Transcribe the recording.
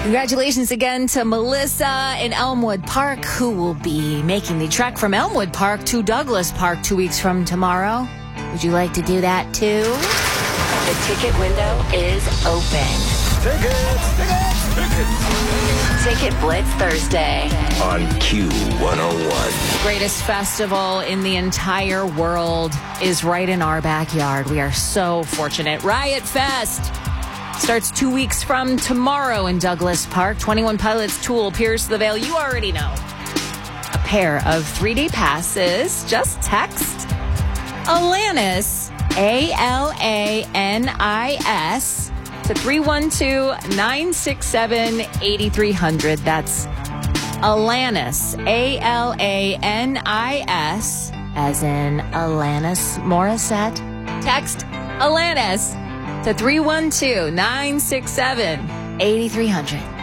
Congratulations again to Melissa in Elmwood Park, who will be making the trek from Elmwood Park to Douglas Park 2 weeks from tomorrow. Would you like to do that too? The ticket window is open. Ticket Blitz Thursday on Q101. The greatest festival in the entire world is right in our backyard. We are so fortunate. Riot Fest starts 2 weeks from tomorrow in Douglas Park. 21 Pilots, Tool, Pierce the Veil. You already know. A pair of 3-day passes. Just text Alanis, ALANIS, to 312-967-8300. That's Alanis, ALANIS, as in Alanis Morissette. Text Alanis to 312-967-8300.